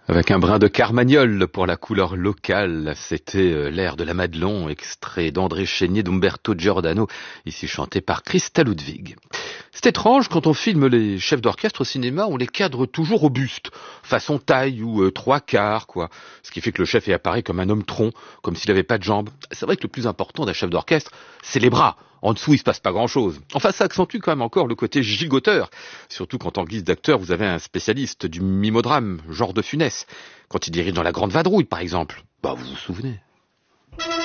Avec un brin de carmagnole pour la couleur locale, c'était l'air de la Madelon, extrait d'André Chénier d'Umberto Giordano, ici chanté par Christa Ludwig. C'est étrange, quand on filme les chefs d'orchestre au cinéma, on les cadre toujours au buste, façon taille ou trois quarts, quoi. Ce qui fait que le chef y apparaît comme un homme tronc, comme s'il n'avait pas de jambes. C'est vrai que le plus important d'un chef d'orchestre, c'est les bras. En dessous, il se passe pas grand-chose. Enfin, ça accentue quand même encore le côté gigoteur. Surtout quand en guise d'acteur, vous avez un spécialiste du mimodrame, genre de Funès. Quand il dirige dans La Grande Vadrouille, par exemple. Bah, vous vous souvenez.